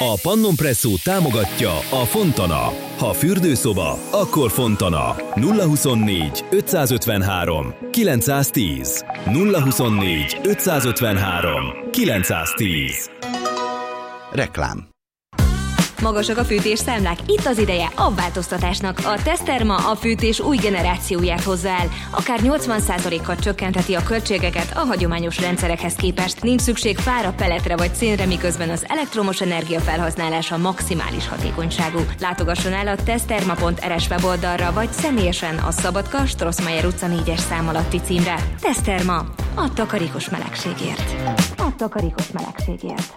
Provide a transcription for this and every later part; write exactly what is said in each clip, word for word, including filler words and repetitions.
A Pannon Presszó támogatja a Fontana. Ha fürdőszoba, akkor Fontana. nulla huszonnégy ötszázötvenhárom kilencszáztíz. nulla huszonnégy ötszázötvenhárom kilencszáztíz. Reklám. Magasak a fűtésszámlák? Itt az ideje a változtatásnak. A Teszterma a fűtés új generációját hozza el. Akár nyolcvan százalékkal csökkentheti a költségeket a hagyományos rendszerekhez képest. Nincs szükség fára, peletre vagy szénre, miközben az elektromos energia felhasználása maximális hatékonyságú. Látogasson el a teszterma pont er es weboldalra, vagy személyesen a Szabadka, Strossmayer utca négyes szám alatti címre. Teszterma. A takarékos melegségért. A takarékos melegségért.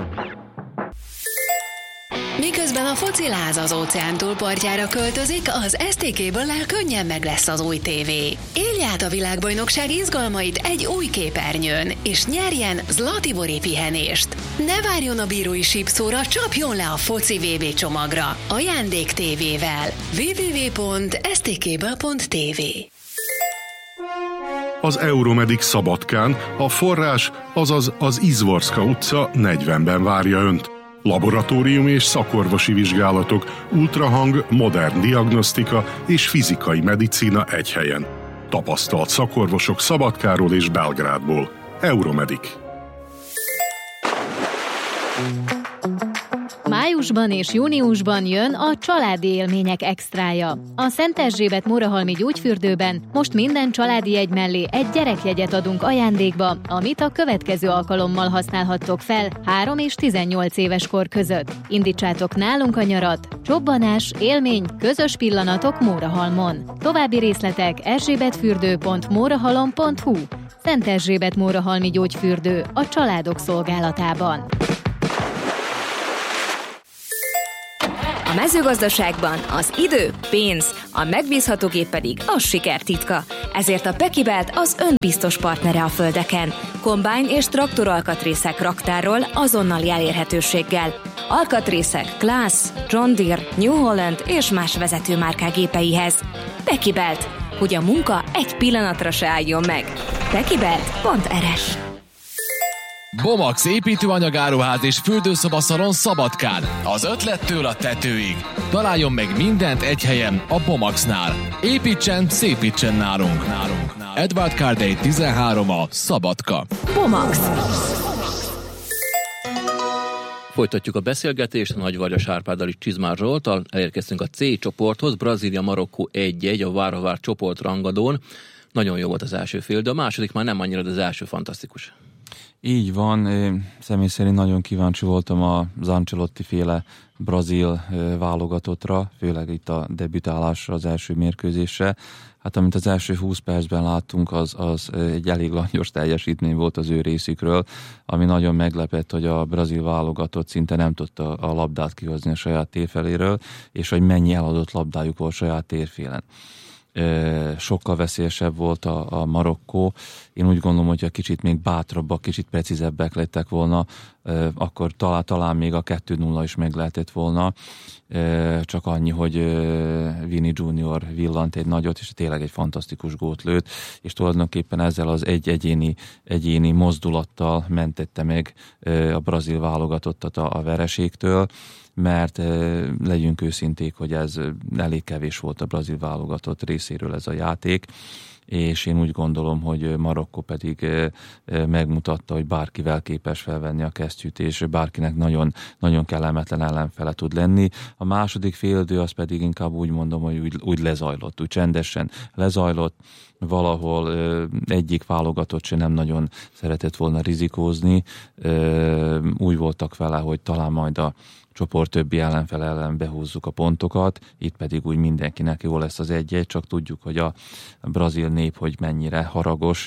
Miközben a fociláz az óceán túlpartjára költözik, az es té ká-ből könnyen meg lesz az új tévé. Élj át a világbajnokság izgalmait egy új képernyőn, és nyerjen Zlatibori pihenést. Ne várjon a bírói sípszóra, csapjon le a foci vé bé csomagra. Ajándék tévével. double-u double-u double-u pont es té ká pont té vé. Az Euromedic Szabadkán a forrás, azaz az Izvorska utca negyvenben várja Önt. Laboratóriumi és szakorvosi vizsgálatok, ultrahang, modern diagnosztika és fizikai medicína egy helyen. Tapasztalt szakorvosok Szabadkáról és Belgrádból. Euromedic. Májusban és júniusban jön a családi élmények extrája. A Szent Erzsébet Mórahalmi gyógyfürdőben most minden családi jegy mellé egy gyerekjegyet adunk ajándékba, amit a következő alkalommal használhattok fel három és tizennyolc éves kor között. Indítsátok nálunk a nyarat, csobbanás, élmény, közös pillanatok Mórahalmon. További részletek erzsébetfürdő pont mórahalom pont hu. Szent Erzsébet Mórahalmi gyógyfürdő a családok szolgálatában. A mezőgazdaságban az idő, pénz, a megbízható gép pedig a siker titka. Ezért a Pekibelt az önbiztos partnere a földeken. Kombány és traktoralkatrészek raktárról azonnali elérhetőséggel. Alkatrészek Class, John Deere, New Holland és más vezetőmárkák gépeihez. Pekibelt, hogy a munka egy pillanatra se álljon meg. Pekibelt pont er es. Bomax építőanyagáruház és fürdőszobaszalon Szabadkán. Az ötlettől a tetőig. Találjon meg mindent egy helyen a Bomaxnál. Építsen, szépítsen nálunk. nálunk. Edward Cardey tizenhárom a Szabadka. Bomax. Folytatjuk a beszélgetést a Nagyvargyas Árpáddal és Csizmár Zsolttal. Elérkeztünk a C csoporthoz. Brazília-Marokkó egy egy a vár-vár csoport rangadón. Nagyon jó volt az első fél, de a második már nem annyira, de az első fantasztikus. Így van, személy szerint nagyon kíváncsi voltam az Ancelotti féle brazil válogatottra, főleg itt a debütálásra, az első mérkőzésre. Hát amit az első húsz percben láttunk, az, az egy elég langyos teljesítmény volt az ő részükről, ami nagyon meglepett, hogy a brazil válogatott szinte nem tudta a labdát kihozni a saját térfeléről, és hogy mennyi eladott labdájuk volt saját térfélen. Sokkal veszélyesebb volt a, a Marokkó. Én úgy gondolom, hogy ha kicsit még bátrabbak, kicsit precízebbek lettek volna, akkor talán, talán még a kettő nulla is meg lehetett volna. Csak annyi, hogy Vini junior villant egy nagyot, és tényleg egy fantasztikus gólt lőtt, és tulajdonképpen ezzel az egy egyéni, egyéni mozdulattal mentette meg a brazil válogatottat a, a vereségtől, mert eh, legyünk őszinték, hogy ez elég kevés volt a brazil válogatott részéről ez a játék, és én úgy gondolom, hogy Marokkó pedig eh, megmutatta, hogy bárkivel képes felvenni a kesztyűt, és bárkinek nagyon, nagyon kellemetlen ellenfele tud lenni. A második félidő az pedig inkább úgy mondom, hogy úgy, úgy lezajlott, úgy csendesen lezajlott, valahol ö, egyik válogatott se nem nagyon szeretett volna rizikózni, ö, úgy voltak vele, hogy talán majd a csoport többi ellenfel ellen behúzzuk a pontokat, itt pedig úgy mindenkinek jó lesz az egy-egy, csak tudjuk, hogy a brazil nép, hogy mennyire haragos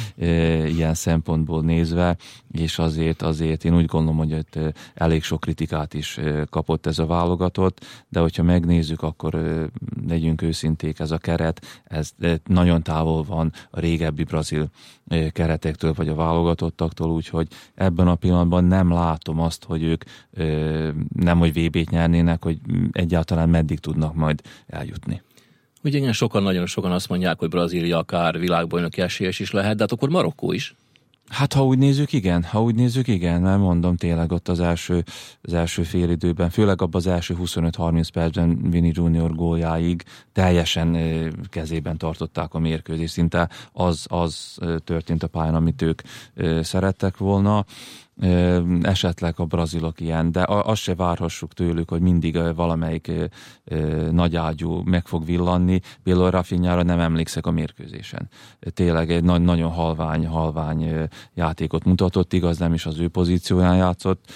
ilyen szempontból nézve, és azért, azért én úgy gondolom, hogy itt elég sok kritikát is kapott ez a válogatott, de hogyha megnézzük, akkor legyünk őszinték, ez a keret, ez nagyon távol van a régebbi brazil keretektől, vagy a válogatottaktól, úgyhogy ebben a pillanatban nem látom azt, hogy ők nem, hogy vé bét nyernének, hogy egyáltalán meddig tudnak majd eljutni. Ugye igen, sokan, nagyon sokan azt mondják, hogy Brazília akár világbajnoki esélyes is lehet, de hát akkor Marokkó is. Hát ha úgy nézzük, igen, ha úgy nézzük, igen, mert mondom tényleg ott az első, az első fél időben, főleg abban az első huszonöt-harminc percben Vini junior góljáig teljesen kezében tartották a mérkőzést, szinte az, az történt a pályán, amit ők szerettek volna. Esetleg a brazilok ilyen, de azt se várhassuk tőlük, hogy mindig valamelyik nagyágyú meg fog villanni. Például Rafinhára nem emlékszek a mérkőzésen. Tényleg egy na- nagyon halvány, halvány játékot mutatott, igaz, nem is az ő pozícióján játszott,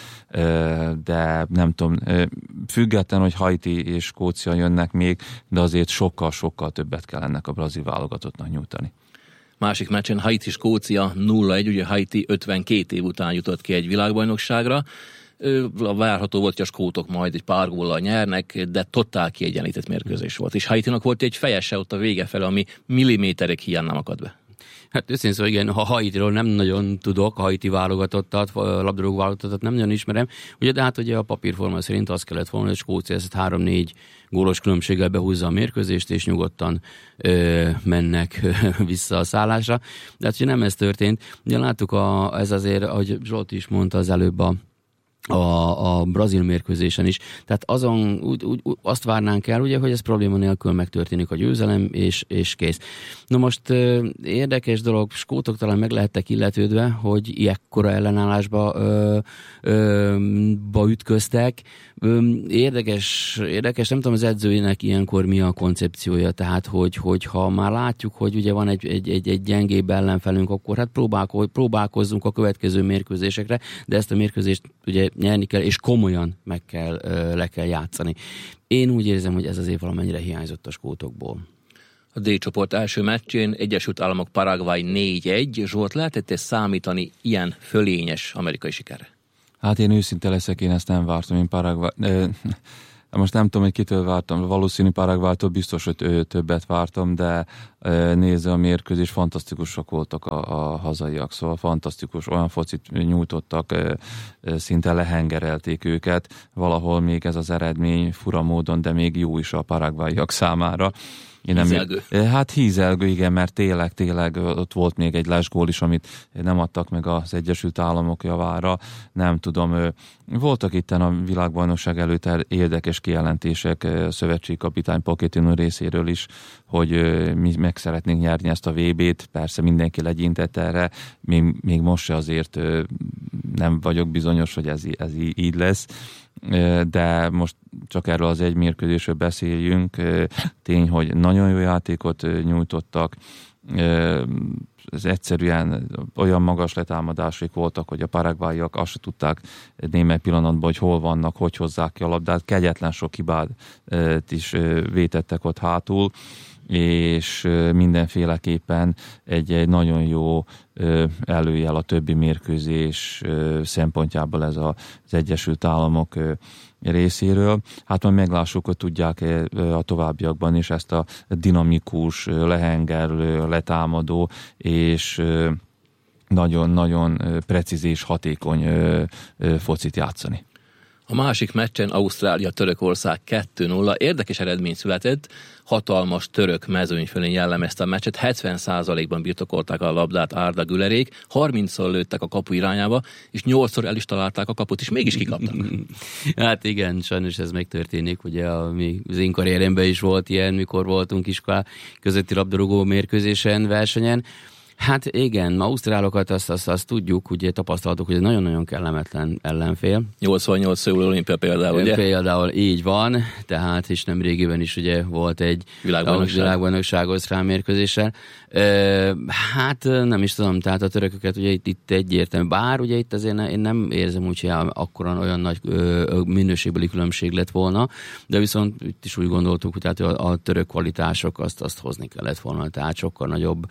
de nem tudom, független, hogy Haiti és Skócia jönnek még, de azért sokkal-sokkal többet kell ennek a brazil válogatottnak nyújtani. Másik meccsen Haiti-Skócia nulla egy, ugye Haiti ötvenkét év után jutott ki egy világbajnokságra. Várható volt, hogy a skótok majd egy pár góllal nyernek, de totál kiegyenlített mérkőzés volt. És Haitinak volt egy fejese ott a vége fele, ami milliméterek hiány nem akad be. Hát őszintén szóval igen, ha Haitiról nem nagyon tudok, Haiti válogatottat, labdarúgó válogatottat nem nagyon ismerem, ugye, de hát ugye a papírforma szerint az kellett volna, hogy Skócia ezt három-négy gólos különbséggel behúzza a mérkőzést, és nyugodtan ö, mennek ö, vissza a szállásra. De hát ugye nem ez történt. Ugye láttuk, a, ez azért, ahogy Zsolt is mondta az előbb a A, a brazil mérkőzésen is. Tehát azon úgy, úgy, azt várnánk el, ugye, hogy ez probléma nélkül megtörténik a győzelem, és, és kész. Na most ö, érdekes dolog, skótok talán meg lehettek illetődve, hogy ilyekkora ellenállásba ö, ö, ba ütköztek. Ö, érdekes, érdekes, nem tudom az edzőjének ilyenkor mi a koncepciója, tehát hogy, hogy ha már látjuk, hogy ugye van egy, egy, egy, egy gyengébb ellenfelünk, akkor hát próbálko, próbálkozzunk a következő mérkőzésekre, de ezt a mérkőzést ugye nyerni kell, és komolyan meg kell, le kell játszani. Én úgy érzem, hogy ez azért valamennyire hiányzott a skótokból. A D csoport első meccsén Egyesült Államok Paraguay négy egy. Zsolt, lehetett számítani ilyen fölényes amerikai sikerre? Hát én őszinte leszek, én ezt nem vártam, én Paraguay... Most nem tudom, hogy kitől vártam, valószínű Paraguaytól biztos, hogy többet vártam, de nézve a mérkőzés, fantasztikusak voltak a, a hazaiak, szóval fantasztikus, olyan focit nyújtottak, szinte lehengerelték őket, valahol még ez az eredmény fura módon, de még jó is a paraguayiak számára. Én nem, hízelgő. Hát hízelgő, igen, mert tényleg, tényleg ott volt még egy lesgól is, amit nem adtak meg az Egyesült Államok javára. Nem tudom, voltak itt a világbajnokság előtt érdekes kijelentések szövetségkapitány Pochettino részéről is, hogy mi meg szeretnénk nyerni ezt a vé bét. Persze mindenki legyintett erre, még, még most se azért nem vagyok bizonyos, hogy ez, ez így lesz. De most csak erről az egy mérkőzésről beszéljünk. Tény, hogy nagyon jó játékot nyújtottak, ez egyszerűen olyan magas letámadások voltak, hogy a paraguayiak azt se tudták némely pillanatban, hogy hol vannak, hogy hozzák ki a labdát. Kegyetlen sok hibát is vétettek ott hátul, és mindenféleképpen egy, egy nagyon jó előjel a többi mérkőzés szempontjából ez az Egyesült Államok részéről. Hát majd meglássuk, hogy tudják a továbbiakban is ezt a dinamikus, lehengerlő, letámadó és nagyon-nagyon precíz és hatékony focit játszani. A másik meccsen Ausztrália-Törökország kettő nulla. Érdekes eredmény született, hatalmas török mezőny fölén jellemezte a meccset, hetven százalékban birtokolták a labdát Arda Gülerék, harmincszor lőttek a kapu irányába, és nyolcszor el is találták a kaput, és mégis kikaptak. Hát igen, sajnos ez megtörténik, ugye a, mi, az én karrieremben is volt ilyen, mikor voltunk iskolá közötti labdarúgó mérkőzésen, versenyen. Hát igen, ausztrálokat azt, azt, azt tudjuk, ugye tapasztaltuk, hogy ez nagyon-nagyon kellemetlen ellenfél. nyolcvannyolc Szöul olimpia például, ugye? Például így van, tehát és nem régiben is ugye volt egy világbajnokság, világbajnokság ausztrál mérkőzéssel. Hát nem is tudom, tehát a törököket ugye itt, itt egyértelmű, bár ugye itt azért ne, én nem érzem úgy, hogy akkoran olyan nagy ö, minőségbeli különbség lett volna, de viszont itt is úgy gondoltuk, hogy tehát a, a török kvalitások azt, azt hozni kellett volna, tehát sokkal nagyobb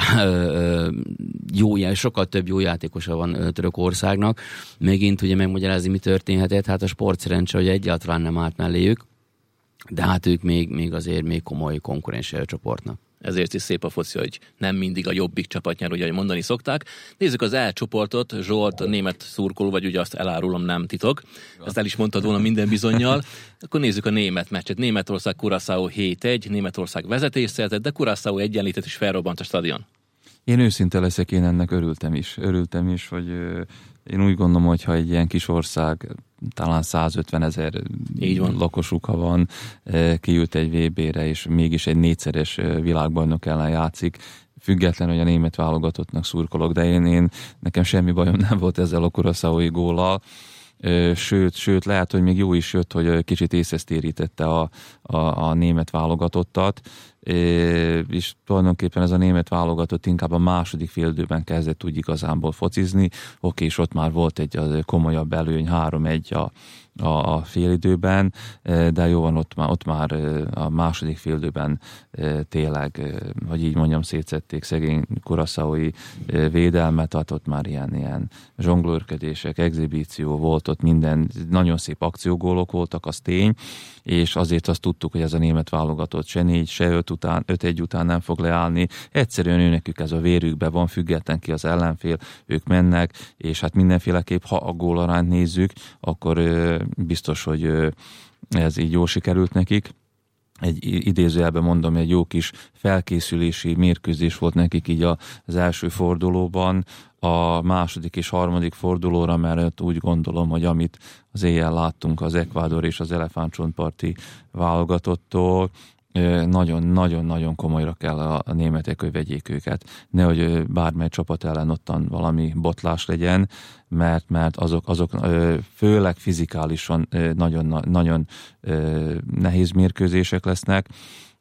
jó, sokkal több jó játékosa van Törökországnak. Megint ugye megmagyarázni, mi történhetett, hát a sportszerencse, hogy egyáltalán nem állt melléjük, de hát ők még, még azért még komoly konkurencia a csoportnak. Ezért is szép a foci, hogy nem mindig a jobbik csapat nyer, ugye mondani szokták. Nézzük az E csoportot, Zsolt, német szurkoló, vagy ugye azt elárulom, nem titok. Ezt el is mondtad volna minden bizonnyal. Akkor nézzük a német meccset. Németország Curaçao hét egy, Németország vezetés szerzett, de Curaçao egyenlített és felrobbant a stadion. Én őszinte leszek, én ennek örültem is. Örültem is, hogy én úgy gondolom, hogy ha egy ilyen kis ország, talán százötven ezer lakosuk, ha van, kijut egy vé bé-re, és mégis egy négyszeres világbajnok ellen játszik, független, hogy a német válogatottnak szurkolok, de én, én nekem semmi bajom nem volt ezzel a Curaçaói góllal. Sőt, sőt, lehet, hogy még jó is jött, hogy kicsit észesztérítette a, a, a német válogatottat, és tulajdonképpen ez a német válogatott inkább a második félidőben kezdett úgy igazából focizni. Oké, és ott már volt egy komolyabb előny, három egy a, a, a félidőben, de jó van, ott már, ott már a második félidőben tényleg, hogy így mondjam, szétszették szegény curaçaói védelmet, tehát ott már ilyen, ilyen zsonglőrködések, exhibíció volt, ott minden, nagyon szép akciógólok voltak, az tény, és azért azt tudtuk, hogy ez a német válogatott se négy, se öt után, öt egy után nem fog leállni. Egyszerűen őnekük ez a vérükben van, független ki az ellenfél, ők mennek, és hát mindenféleképp, ha a gólarányt nézzük, akkor ö, biztos, hogy ö, ez így jól sikerült nekik. Egy idézőjelben mondom, egy jó kis felkészülési mérkőzés volt nekik így az első fordulóban, a második és harmadik fordulóra, mert úgy gondolom, hogy amit az éjjel láttunk az Ecuador és az elefántcsontparti válogatottól, nagyon-nagyon-nagyon komolyra kell a, a németek, hogy vegyék őket. Nehogy bármely csapat ellen ottan valami botlás legyen, mert, mert azok, azok főleg fizikálisan nagyon, nagyon nehéz mérkőzések lesznek.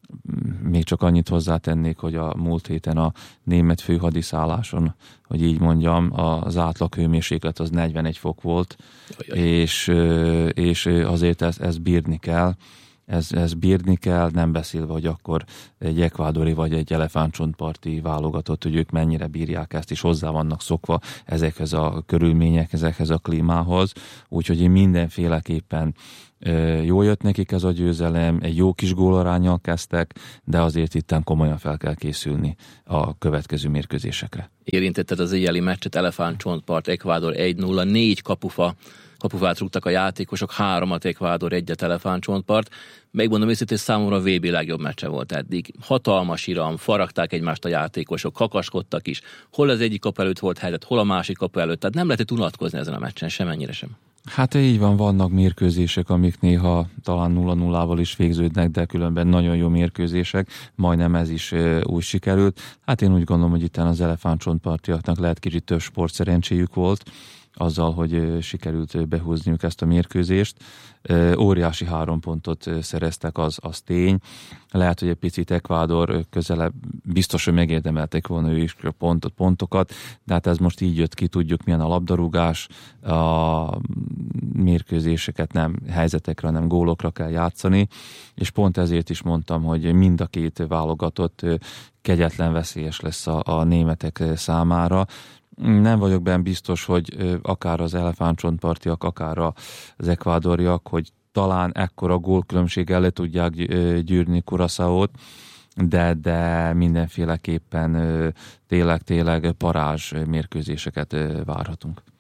Még csak annyit hozzátennék, hogy a múlt héten a német főhadiszálláson, hogy így mondjam, az átlag hőmérséklet az negyvenegy fok volt, és, és azért ezt, ezt bírni kell. Ez, ez bírni kell, nem beszélve, hogy akkor egy ekvádori vagy egy elefántcsontparti válogatott, hogy ők mennyire bírják ezt, és hozzá vannak szokva ezekhez a körülmények, ezekhez a klímához. Úgyhogy én mindenféleképpen jól jött nekik ez a győzelem, egy jó kis gólaránnyal kezdtek, de azért itten komolyan fel kell készülni a következő mérkőzésekre. Érintetted az éjjeli meccset, elefántcsontpart, Ecuador egy nulla, négy kapufa kapufát rúgtak a játékosok, háromat Ecuador, egyet elefántcsontpart. Megmondom őszintén, számomra a vé bé legjobb meccse volt eddig. Hatalmas iram, faragták egymást a játékosok, kakaskodtak is. Hol az egyik kapu előtt volt helyzet, hol a másik kapu előtt. Tehát nem lehetett unatkozni ezen a meccsen, semennyire sem. Hát így van, vannak mérkőzések, amik néha talán nulla nullával is végződnek, de különben nagyon jó mérkőzések, majdnem ez is uh, úgy sikerült. Hát én úgy gondolom, hogy itt az elefántcsontpartiaknak lehet kicsit több sportszerencséjük volt, azzal, hogy sikerült behúzniuk ezt a mérkőzést. Óriási három pontot szereztek, az, az tény. Lehet, hogy egy picit Ecuador közelebb, biztos, hogy megérdemelték volna ő is a pontot, pontokat, de hát ez most így jött ki, tudjuk milyen a labdarúgás, a mérkőzéseket nem helyzetekre, hanem gólokra kell játszani, és pont ezért is mondtam, hogy mind a két válogatott kegyetlen veszélyes lesz a, a németek számára. Nem vagyok benne biztos, hogy akár az elefántcsontpartiak, akár az ekvádoriak, hogy talán ekkora gólkülönbséggel le tudják gyűrni Curaçaót, de, de mindenféleképpen tényleg-tényleg parázs mérkőzéseket várhatunk.